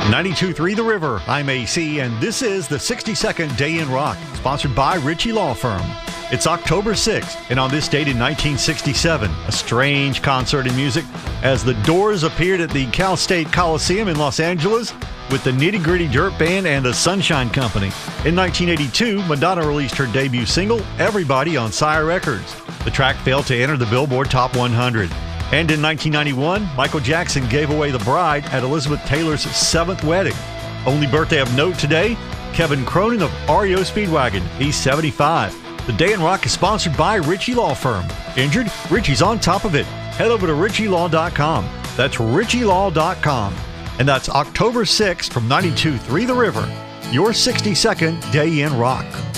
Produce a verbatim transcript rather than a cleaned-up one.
ninety-two point three The River. I'm A C, and this is the sixty-second Day in Rock, sponsored by Ritchie Law Firm. It's October sixth, and on this date in nineteen sixty-seven, a strange concert in music as the Doors appeared at the Cal State Coliseum in Los Angeles with the Nitty Gritty Dirt Band and the Sunshine Company. In nineteen eighty-two, Madonna released her debut single, Everybody, on Sire Records. The track failed to enter the Billboard Top one hundred. And in nineteen ninety-one, Michael Jackson gave away the bride at Elizabeth Taylor's seventh wedding. Only birthday of note today, Kevin Cronin of R E O Speedwagon. He's seventy-five. The Day in Rock is sponsored by Ritchie Law Firm. Injured? Ritchie's on top of it. Head over to ritchie law dot com. That's ritchie law dot com. And that's October sixth from ninety-two point three The River, your sixty-second Day in Rock.